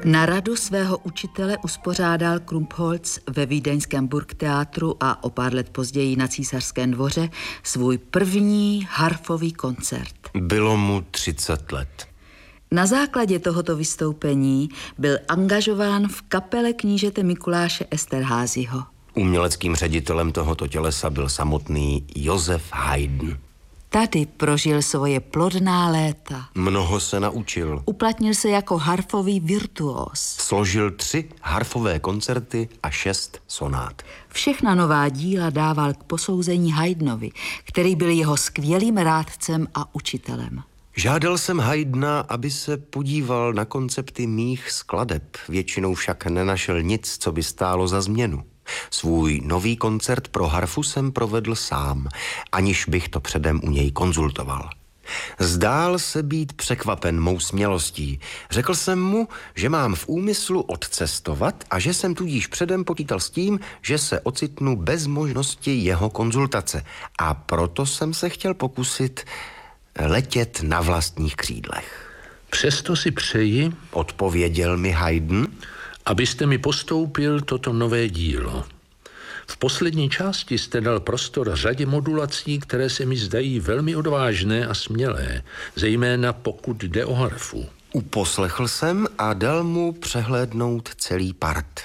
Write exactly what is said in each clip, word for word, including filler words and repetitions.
Na radu svého učitele uspořádal Krumpholz ve vídeňském Burgtheatru a o pár let později na Císařském dvoře svůj první harfový koncert. Bylo mu třicet let. Na základě tohoto vystoupení byl angažován v kapele knížete Mikuláše Esterházyho. Uměleckým ředitelem tohoto tělesa byl samotný Josef Haydn. Tady prožil svoje plodná léta. Mnoho se naučil. Uplatnil se jako harfový virtuós. Složil tři harfové koncerty a šest sonát. Všechna nová díla dával k posouzení Haydnovi, který byl jeho skvělým rádcem a učitelem. Žádal jsem Haydna, aby se podíval na koncepty mých skladeb. Většinou však nenašel nic, co by stálo za změnu. Svůj nový koncert pro harfu jsem provedl sám, aniž bych to předem u něj konzultoval. Zdál se být překvapen mou smělostí. Řekl jsem mu, že mám v úmyslu odcestovat a že jsem tudíž předem počítal s tím, že se ocitnu bez možnosti jeho konzultace. A proto jsem se chtěl pokusit letět na vlastních křídlech. Přesto si přeji, odpověděl mi Haydn, abyste mi postoupil toto nové dílo. V poslední části jste dal prostor řadě modulací, které se mi zdají velmi odvážné a smělé, zejména pokud jde o harfu. Uposlechl jsem a dal mu přehlédnout celý part.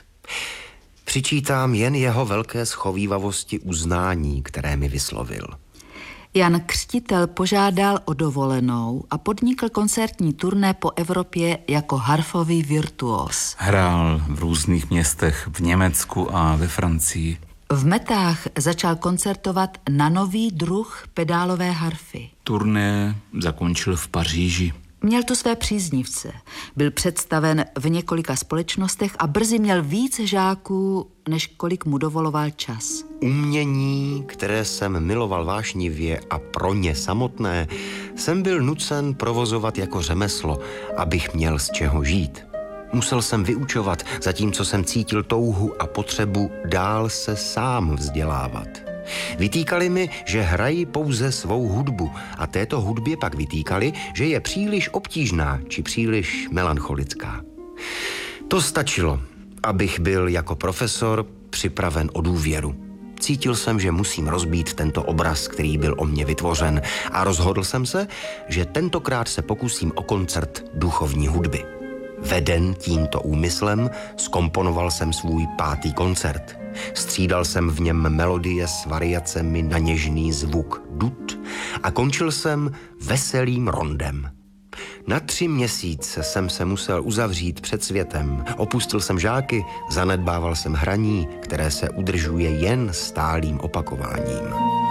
Přičítám jen jeho velké schovívavosti uznání, které mi vyslovil. Jan Křtitel požádal o dovolenou a podnikl koncertní turné po Evropě jako harfový virtuós. Hrál v různých městech v Německu a ve Francii. V Metách začal koncertovat na nový druh pedálové harfy. Turné zakončil v Paříži. Měl tu své příznivce. Byl představen v několika společnostech a brzy měl víc žáků, než kolik mu dovoloval čas. Umění, které jsem miloval vášnivě a pro ně samotné, jsem byl nucen provozovat jako řemeslo, abych měl z čeho žít. Musel jsem vyučovat, zatímco jsem cítil touhu a potřebu dál se sám vzdělávat. Vytýkali mi, že hrají pouze svou hudbu a této hudbě pak vytýkali, že je příliš obtížná či příliš melancholická. To stačilo, abych byl jako profesor připraven o důvěru. Cítil jsem, že musím rozbít tento obraz, který byl o mně vytvořen, a rozhodl jsem se, že tentokrát se pokusím o koncert duchovní hudby. Veden tímto úmyslem zkomponoval jsem svůj pátý koncert. Střídal jsem v něm melodie s variacemi na něžný zvuk dud a končil jsem veselým rondem. Na tři měsíce jsem se musel uzavřít před světem. Opustil jsem žáky, zanedbával jsem hraní, které se udržuje jen stálým opakováním.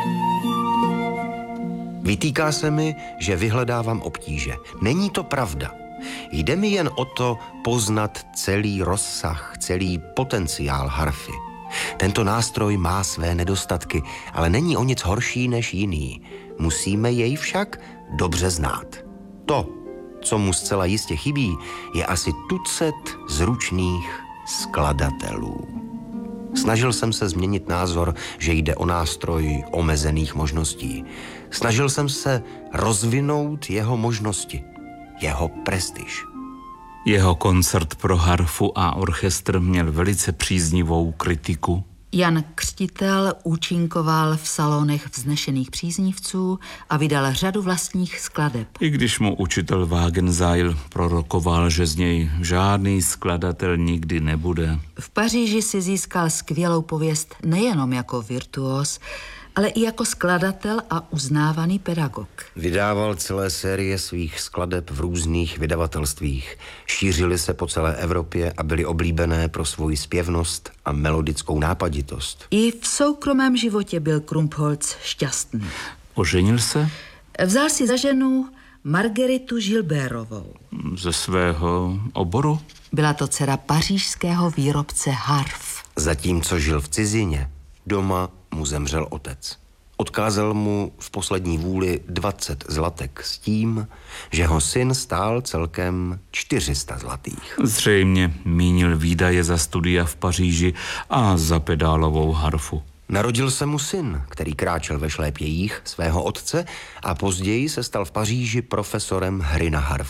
Vytýká se mi, že vyhledávám obtíže. Není to pravda. Jde mi jen o to poznat celý rozsah, celý potenciál harfy. Tento nástroj má své nedostatky, ale není o nic horší než jiný. Musíme jej však dobře znát. To, co mu zcela jistě chybí, je asi tucet zručných skladatelů. Snažil jsem se změnit názor, že jde o nástroj omezených možností. Snažil jsem se rozvinout jeho možnosti, jeho prestiž. Jeho koncert pro harfu a orchestr měl velice příznivou kritiku. Jan Křtitel účinkoval v salonech vznešených příznivců a vydal řadu vlastních skladeb. I když mu učitel Wagenseil prorokoval, že z něj žádný skladatel nikdy nebude. V Paříži si získal skvělou pověst nejenom jako virtuós, ale i jako skladatel a uznávaný pedagog. Vydával celé série svých skladeb v různých vydavatelstvích. Šířily se po celé Evropě a byly oblíbené pro svoji zpěvnost a melodickou nápaditost. I v soukromém životě byl Krumpholz šťastný. Oženil se? Vzal si za ženu Margeritu Gilbertovou. Ze svého oboru? Byla to dcera pařížského výrobce harf. Zatímco žil v cizině, doma mu zemřel otec. Odkázal mu v poslední vůli dvacet zlatek s tím, že ho syn stál celkem čtyři sta zlatých. Zřejmě mínil výdaje za studia v Paříži a za pedálovou harfu. Narodil se mu syn, který kráčel ve šlépějích svého otce a později se stal v Paříži profesorem hry na harfu.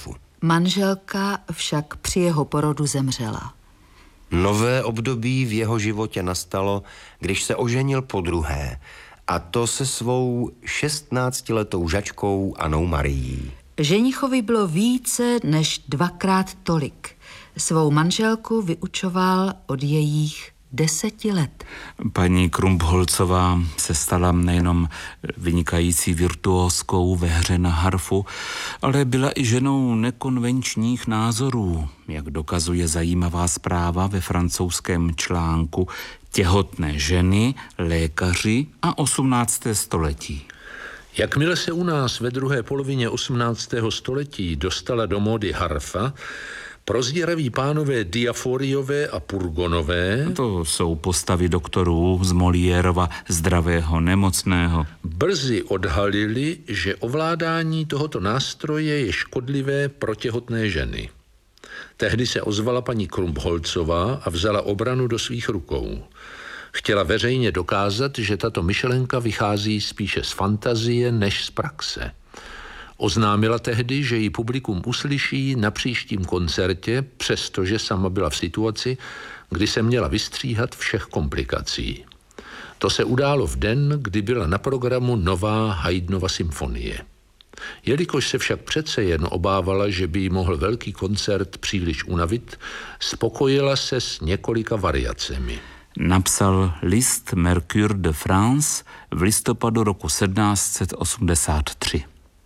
Manželka však při jeho porodu zemřela. Nové období v jeho životě nastalo, když se oženil podruhé, a to se svou šestnáctiletou žačkou Annou Marií. Ženichovi bylo více než dvakrát tolik. Svou manželku vyučoval od jejích deseti let. Paní Krumpholzová se stala nejenom vynikající virtuózkou ve hře na harfu, ale byla i ženou nekonvenčních názorů, jak dokazuje zajímavá zpráva ve francouzském článku Těhotné ženy, lékaři a osmnácté století. Jakmile se u nás ve druhé polovině osmnáctého století dostala do módy harfa, prozíraví pánové Diaforiové a Purgonové, to jsou postavy doktorů z Moliérova Zdravého nemocného, brzy odhalili, že ovládání tohoto nástroje je škodlivé pro těhotné ženy. Tehdy se ozvala paní Krumpholzová a vzala obranu do svých rukou. Chtěla veřejně dokázat, že tato myšlenka vychází spíše z fantazie než z praxe. Oznámila tehdy, že ji publikum uslyší na příštím koncertě, přestože sama byla v situaci, kdy se měla vystříhat všech komplikací. To se událo v den, kdy byla na programu nová Haydnova symfonie. Jelikož se však přece jen obávala, že by jí mohl velký koncert příliš unavit, spokojila se s několika variacemi. Napsal list Mercure de France v listopadu roku sedmnáct set osmdesát tři.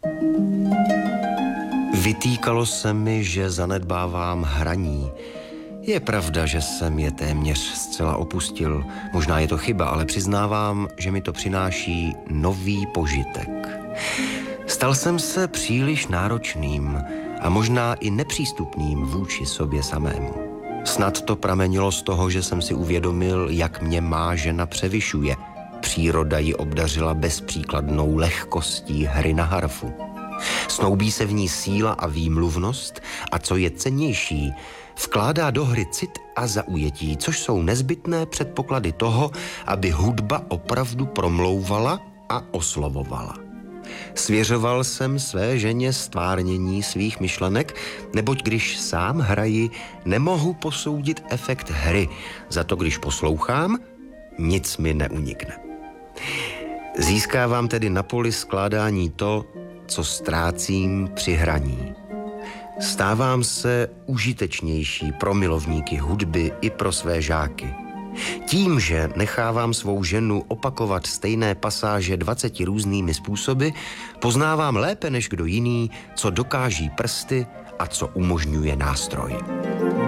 Vytýkalo se mi, že zanedbávám hraní. Je pravda, že jsem je téměř zcela opustil. Možná je to chyba, ale přiznávám, že mi to přináší nový požitek. Stal jsem se příliš náročným a možná i nepřístupným vůči sobě samému. Snad to pramenilo z toho, že jsem si uvědomil, jak mě má žena převyšuje. Příroda ji obdařila bezpříkladnou lehkostí hry na harfu. Snoubí se v ní síla a výmluvnost a co je cennější, vkládá do hry cit a zaujetí, což jsou nezbytné předpoklady toho, aby hudba opravdu promlouvala a oslovovala. Svěřoval jsem své ženě stvárnění svých myšlenek, neboť když sám hraji, nemohu posoudit efekt hry, za to když poslouchám, nic mi neunikne. Získávám tedy na poli skládání to, co ztrácím při hraní. Stávám se užitečnější pro milovníky hudby i pro své žáky. Tím, že nechávám svou ženu opakovat stejné pasáže dvaceti různými způsoby, poznávám lépe než kdo jiný, co dokáží prsty a co umožňuje nástroj.